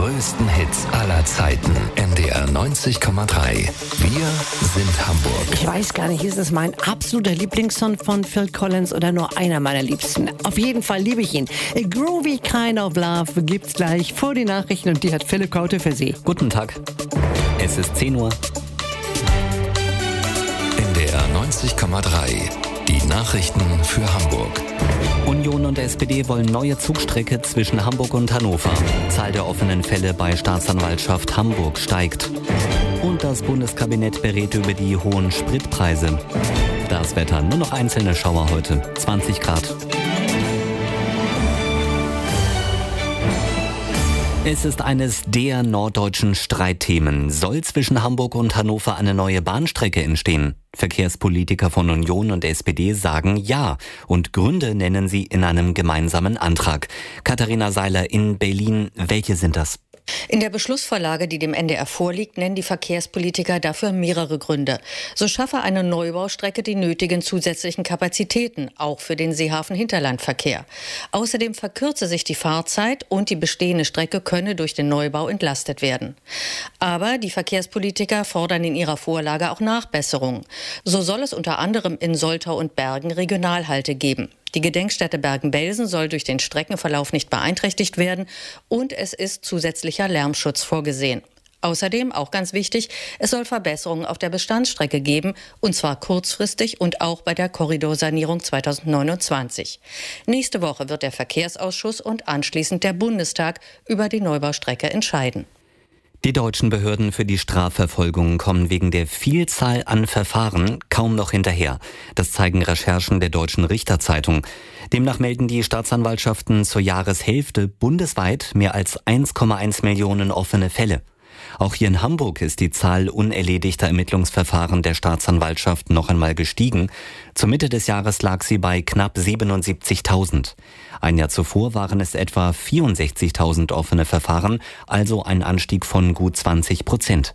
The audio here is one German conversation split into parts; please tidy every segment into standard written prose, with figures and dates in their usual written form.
größten Hits aller Zeiten. NDR 90,3. Wir sind Hamburg. Ich weiß gar nicht, ist es mein absoluter Lieblingssong von Phil Collins oder nur einer meiner Liebsten? Auf jeden Fall liebe ich ihn. A Groovy Kind of Love gibt's gleich vor die Nachrichten und die hat Philipp Kaute für Sie. Guten Tag. Es ist 10 Uhr. NDR 90,3. Die Nachrichten für Hamburg. Union und SPD wollen neue Zugstrecke zwischen Hamburg und Hannover. Zahl der offenen Fälle bei Staatsanwaltschaft Hamburg steigt. Und das Bundeskabinett berät über die hohen Spritpreise. Das Wetter, nur noch einzelne Schauer heute. 20 Grad. Es ist eines der norddeutschen Streitthemen. Soll zwischen Hamburg und Hannover eine neue Bahnstrecke entstehen? Verkehrspolitiker von Union und SPD sagen ja und Gründe nennen sie in einem gemeinsamen Antrag. Katharina Seiler in Berlin, welche sind das? In der Beschlussvorlage, die dem NDR vorliegt, nennen die Verkehrspolitiker dafür mehrere Gründe. So schaffe eine Neubaustrecke die nötigen zusätzlichen Kapazitäten, auch für den Seehafen-Hinterlandverkehr. Außerdem verkürze sich die Fahrzeit und die bestehende Strecke könne durch den Neubau entlastet werden. Aber die Verkehrspolitiker fordern in ihrer Vorlage auch Nachbesserungen. So soll es unter anderem in Soltau und Bergen Regionalhalte geben. Die Gedenkstätte Bergen-Belsen soll durch den Streckenverlauf nicht beeinträchtigt werden und es ist zusätzlicher Lärmschutz vorgesehen. Außerdem, auch ganz wichtig, es soll Verbesserungen auf der Bestandsstrecke geben, und zwar kurzfristig und auch bei der Korridorsanierung 2029. Nächste Woche wird der Verkehrsausschuss und anschließend der Bundestag über die Neubaustrecke entscheiden. Die deutschen Behörden für die Strafverfolgung kommen wegen der Vielzahl an Verfahren kaum noch hinterher. Das zeigen Recherchen der Deutschen Richterzeitung. Demnach melden die Staatsanwaltschaften zur Jahreshälfte bundesweit mehr als 1,1 Millionen offene Fälle. Auch hier in Hamburg ist die Zahl unerledigter Ermittlungsverfahren der Staatsanwaltschaft noch einmal gestiegen. Zur Mitte des Jahres lag sie bei knapp 77.000. Ein Jahr zuvor waren es etwa 64.000 offene Verfahren, also ein Anstieg von gut 20%.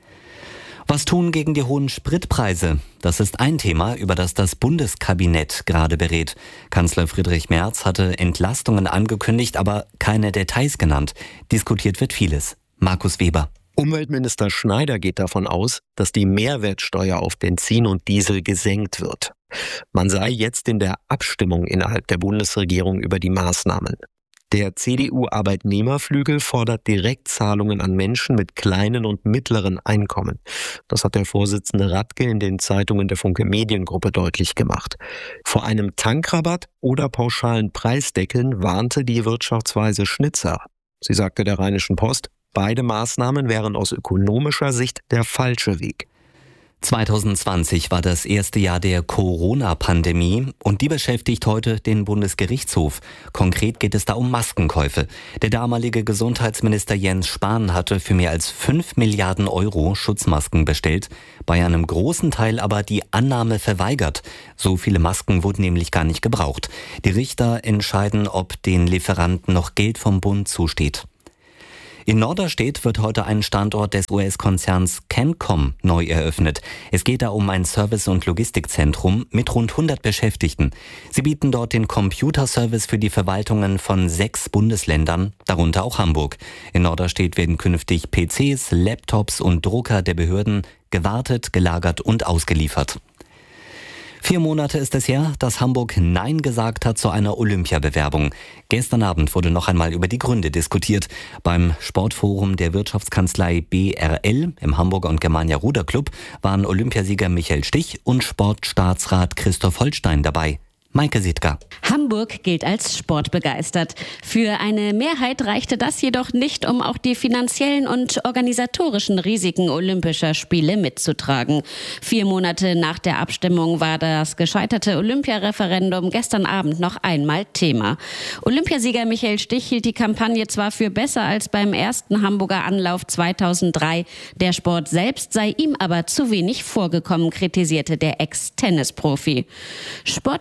Was tun gegen die hohen Spritpreise? Das ist ein Thema, über das das Bundeskabinett gerade berät. Kanzler Friedrich Merz hatte Entlastungen angekündigt, aber keine Details genannt. Diskutiert wird vieles. Markus Weber. Umweltminister Schneider geht davon aus, dass die Mehrwertsteuer auf Benzin und Diesel gesenkt wird. Man sei jetzt in der Abstimmung innerhalb der Bundesregierung über die Maßnahmen. Der CDU-Arbeitnehmerflügel fordert Direktzahlungen an Menschen mit kleinen und mittleren Einkommen. Das hat der Vorsitzende Radke in den Zeitungen der Funke Mediengruppe deutlich gemacht. Vor einem Tankrabatt oder pauschalen Preisdeckeln warnte die Wirtschaftsweise Schnitzer. Sie sagte der Rheinischen Post, beide Maßnahmen wären aus ökonomischer Sicht der falsche Weg. 2020 war das erste Jahr der Corona-Pandemie und die beschäftigt heute den Bundesgerichtshof. Konkret geht es da um Maskenkäufe. Der damalige Gesundheitsminister Jens Spahn hatte für mehr als 5 Milliarden Euro Schutzmasken bestellt, bei einem großen Teil aber die Annahme verweigert. So viele Masken wurden nämlich gar nicht gebraucht. Die Richter entscheiden, ob den Lieferanten noch Geld vom Bund zusteht. In Norderstedt wird heute ein Standort des US-Konzerns CANCOM neu eröffnet. Es geht da um ein Service- und Logistikzentrum mit rund 100 Beschäftigten. Sie bieten dort den Computerservice für die Verwaltungen von 6 Bundesländern, darunter auch Hamburg. In Norderstedt werden künftig PCs, Laptops und Drucker der Behörden gewartet, gelagert und ausgeliefert. 4 Monate ist es her, dass Hamburg Nein gesagt hat zu einer Olympiabewerbung. Gestern Abend wurde noch einmal über die Gründe diskutiert. Beim Sportforum der Wirtschaftskanzlei BRL im Hamburger und Germania Ruderclub waren Olympiasieger Michael Stich und Sportstaatsrat Christoph Holstein dabei. Maike Siedker. Hamburg gilt als sportbegeistert. Für eine Mehrheit reichte das jedoch nicht, um auch die finanziellen und organisatorischen Risiken Olympischer Spiele mitzutragen. 4 Monate nach der Abstimmung war das gescheiterte Olympiareferendum gestern Abend noch einmal Thema. Olympiasieger Michael Stich hielt die Kampagne zwar für besser als beim ersten Hamburger Anlauf 2003. Der Sport selbst sei ihm aber zu wenig vorgekommen, kritisierte der Ex-Tennisprofi. Sportbegeisterung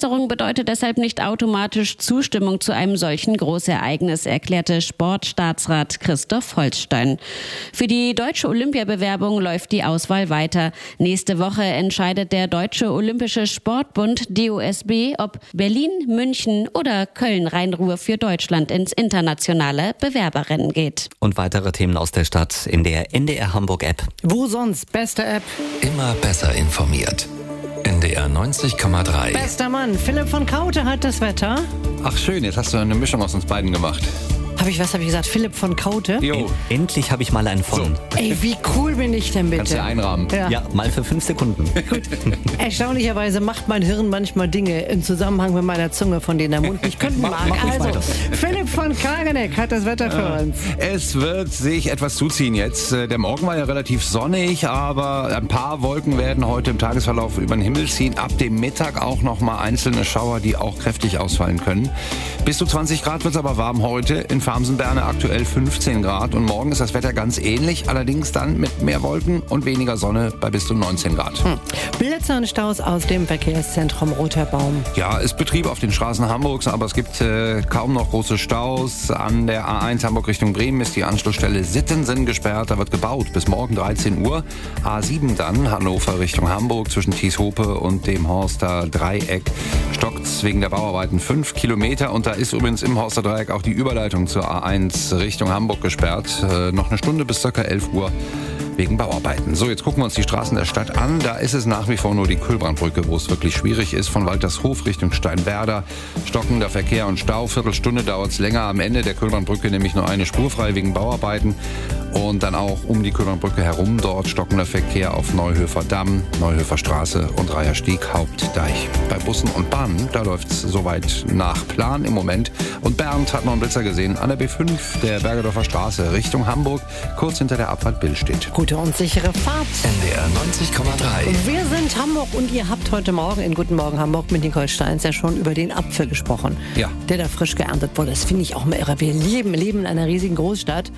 Begeisterung bedeutet deshalb nicht automatisch Zustimmung zu einem solchen Großereignis, erklärte Sportstaatsrat Christoph Holstein. Für die deutsche Olympiabewerbung läuft die Auswahl weiter. Nächste Woche entscheidet der Deutsche Olympische Sportbund DOSB, ob Berlin, München oder Köln-Rhein-Ruhr für Deutschland ins internationale Bewerberrennen geht. Und weitere Themen aus der Stadt in der NDR Hamburg App. Wo sonst? Beste App. Immer besser informiert. NDR 90,3. Bester Mann, Philipp von Kaute hat das Wetter. Ach schön, jetzt hast du eine Mischung aus uns beiden gemacht. Was habe ich gesagt? Philipp von Kaute? Jo. Endlich habe ich mal einen von. So. Ey, wie cool bin ich denn bitte? Kannst du einrahmen. Ja, mal für 5 Sekunden. Erstaunlicherweise macht mein Hirn manchmal Dinge im Zusammenhang mit meiner Zunge, von denen der Mund nicht könnten mag. Also, Philipp von Kageneck hat das Wetter für uns. Es wird sich etwas zuziehen jetzt. Der Morgen war ja relativ sonnig, aber ein paar Wolken werden heute im Tagesverlauf über den Himmel ziehen. Ab dem Mittag auch noch mal einzelne Schauer, die auch kräftig ausfallen können. Bis zu 20 Grad wird es aber warm heute. In Farmsen-Berne aktuell 15 Grad. Und morgen ist das Wetter ganz ähnlich, allerdings dann mit mehr Wolken und weniger Sonne bei bis zu 19 Grad. Blitze und Staus aus dem Verkehrszentrum Roter Baum. Ja, es Betrieb auf den Straßen Hamburgs, aber es gibt kaum noch große Staus. An der A1 Hamburg Richtung Bremen ist die Anschlussstelle Sittensen gesperrt. Da wird gebaut bis morgen 13 Uhr. A7 dann Hannover Richtung Hamburg zwischen Thieshope und dem Horster Dreieck stockt's wegen der Bauarbeiten 5 Kilometer. Und da ist übrigens im Horster Dreieck auch die Überleitung zur A1 Richtung Hamburg gesperrt. Noch eine Stunde bis ca. 11 Uhr. Wegen Bauarbeiten. So, jetzt gucken wir uns die Straßen der Stadt an. Da ist es nach wie vor nur die Kühlbrandbrücke, wo es wirklich schwierig ist. Von Waltershof Richtung Steinwerder. Stockender Verkehr und Stau. Viertelstunde dauert es länger. Am Ende der Kühlbrandbrücke nämlich nur eine Spur frei wegen Bauarbeiten. Und dann auch um die Kühlbrandbrücke herum dort stockender Verkehr auf Neuhöfer Damm, Neuhöfer Straße und Reiherstieg Hauptdeich. Bei Bussen und Bahnen, da läuft es soweit nach Plan im Moment. Und Bernd hat noch einen Blitzer gesehen an der B5 der Bergedorfer Straße Richtung Hamburg, kurz hinter der Abfahrt Billstedt. Gute und sichere Fahrt. NDR 90,3. Wir sind Hamburg und ihr habt heute Morgen in Guten Morgen Hamburg mit Nicole Steins ja schon über den Apfel gesprochen, ja, der da frisch geerntet wurde. Das finde ich auch mal irre. Wir leben in einer riesigen Großstadt.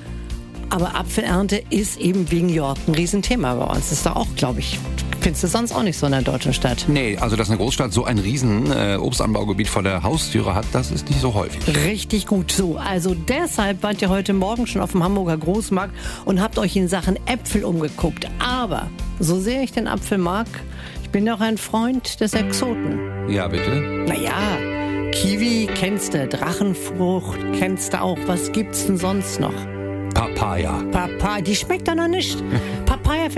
Aber Apfelernte ist eben wegen York ein Riesenthema bei uns. Das ist doch auch, glaube ich, findest du sonst auch nicht so in einer deutschen Stadt. Nee, also dass eine Großstadt so ein riesen Obstanbaugebiet vor der Haustüre hat, das ist nicht so häufig. Richtig gut. So, also deshalb wart ihr heute Morgen schon auf dem Hamburger Großmarkt und habt euch in Sachen Äpfel umgeguckt. Aber, so sehr ich den Apfel mag, ich bin auch ein Freund des Exoten. Ja, bitte? Naja, Kiwi kennst du, Drachenfrucht kennst du auch. Was gibt's denn sonst noch? Papaya. Papaya, die schmeckt doch noch nicht. Papaya